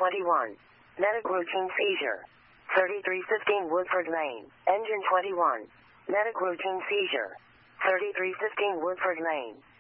21. Medic routine seizure. 3315 Woodford Lane. Engine 21. Medic routine seizure. 3315 Woodford Lane.